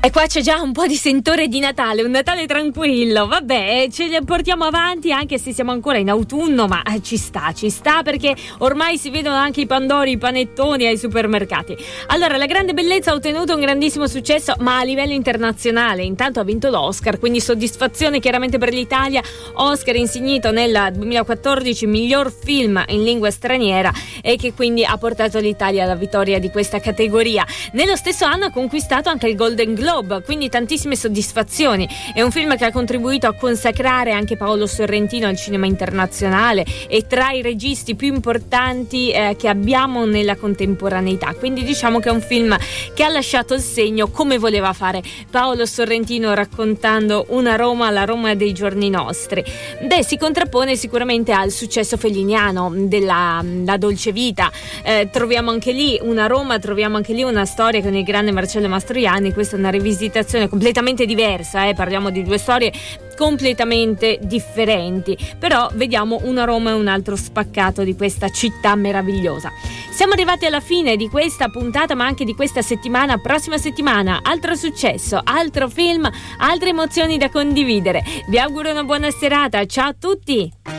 E qua c'è già un po' di sentore di Natale, un Natale tranquillo, vabbè, ce li portiamo avanti anche se siamo ancora in autunno, ma ci sta perché ormai si vedono anche i pandori, i panettoni ai supermercati. Allora, La Grande Bellezza ha ottenuto un grandissimo successo, ma a livello internazionale. Intanto ha vinto l'Oscar, quindi soddisfazione chiaramente per l'Italia. Oscar insignito nel 2014 miglior film in lingua straniera e che quindi ha portato l'Italia alla vittoria di questa categoria. Nello stesso anno ha conquistato anche il Golden Globe, quindi tantissime soddisfazioni. È un film che ha contribuito a consacrare anche Paolo Sorrentino al cinema internazionale e tra i registi più importanti che abbiamo nella contemporaneità, quindi diciamo che è un film che ha lasciato il segno come voleva fare Paolo Sorrentino, raccontando una Roma, la Roma dei giorni nostri. Si contrappone sicuramente al successo felliniano della La Dolce Vita. Troviamo anche lì una Roma, troviamo anche lì una storia con il grande Marcello Mastroianni. Questa è una rivisitazione completamente diversa, parliamo di due storie completamente differenti, però vediamo una Roma e un altro spaccato di questa città meravigliosa. Siamo arrivati alla fine di questa puntata, ma anche di questa settimana. Prossima settimana altro successo, altro film, altre emozioni da condividere. Vi auguro una buona serata, ciao a tutti.